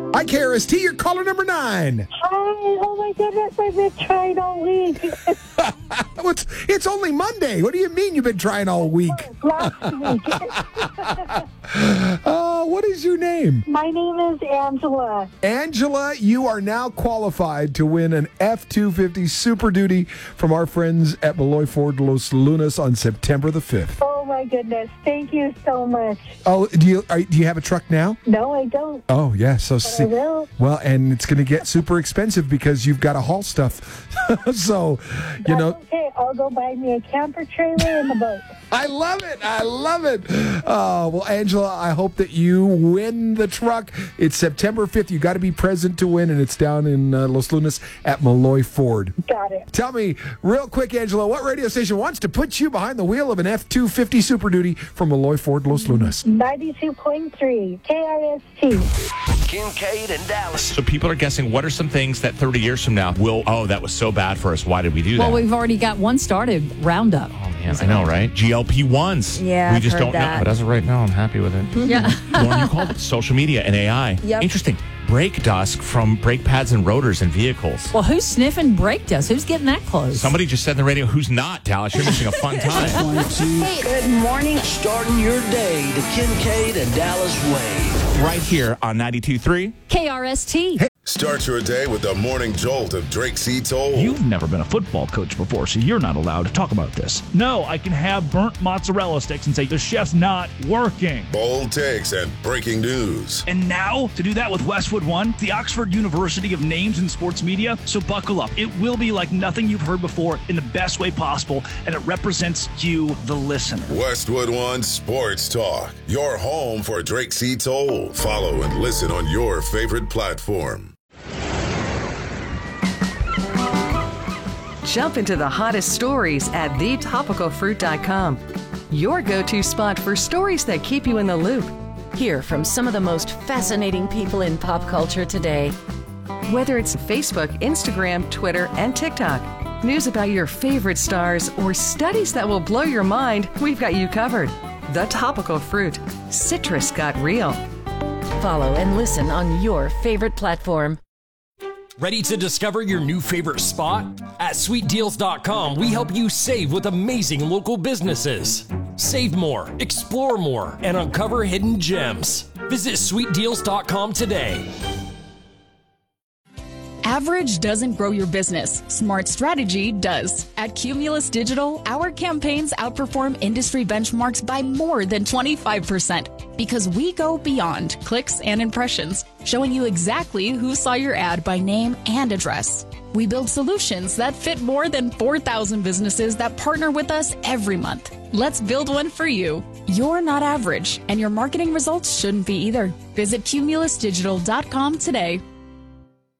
Hi, KRST. You're caller number 9. Hi. Oh, my goodness. I've been trying all week. It's only Monday. What do you mean you've been trying all week? Last week. What is your name? My name is Angela. Angela, you are now qualified to win an F-250 Super Duty from our friends at Malloy Ford Los Lunas on September the 5th. Oh, my goodness. Thank you so much. Oh, do you have a truck now? No, I don't. Oh, yeah. So I will. well, and it's going to get super expensive because you've got to haul stuff. So, That's okay. I'll go buy me a camper trailer and a boat. I love it. I love it. Well, Angela, I hope that you win the truck. It's September 5th. You got to be present to win, and it's down in Los Lunas at Malloy Ford. Got it. Tell me real quick, Angela, what radio station wants to put you behind the wheel of an F-250 Super Duty from Malloy Ford Los Lunas? 92.3 KRST. Kincaid and Dallas. So people are guessing what are some things that 30 years from now that was so bad for us. Why did we do that? Well, we've already got one started, Roundup. Oh, man, I know, right? GLP-1s. Yeah, we just I've don't heard know. that. But as of right now, I'm happy with it. Yeah. The one you called it, social media and AI. Yep. Interesting. Brake dust from brake pads and rotors in vehicles. Well, who's sniffing brake dust? Who's getting that close? Somebody just said on the radio, who's not, Dallas? You're missing a fun time. Hey, good morning. Starting your day the Kincaid and Dallas way. Right here on 92.3. KRST. Start your day with the morning jolt of Drake C. Toll. You've never been a football coach before, so you're not allowed to talk about this. No, I can have burnt mozzarella sticks and say the chef's not working. Bold takes and breaking news. And now, to do that with Westwood One, the Oxford University of Names in Sports Media. So buckle up. It will be like nothing you've heard before in the best way possible, and it represents you, the listener. Westwood One Sports Talk. Your home for Drake C. Toll. Follow and listen on your favorite platform. Jump into the hottest stories at thetopicalfruit.com. Your go-to spot for stories that keep you in the loop. Hear from some of the most fascinating people in pop culture today. Whether it's Facebook, Instagram, Twitter, and TikTok, news about your favorite stars, or studies that will blow your mind, we've got you covered. The Topical Fruit. Citrus got real. Follow and listen on your favorite platform. Ready to discover your new favorite spot? At sweetdeals.com, we help you save with amazing local businesses. Save more, explore more, and uncover hidden gems. Visit sweetdeals.com today. Average doesn't grow your business. Smart strategy does. At Cumulus Digital, our campaigns outperform industry benchmarks by more than 25% because we go beyond clicks and impressions, showing you exactly who saw your ad by name and address. We build solutions that fit more than 4,000 businesses that partner with us every month. Let's build one for you. You're not average, and your marketing results shouldn't be either. Visit cumulusdigital.com today.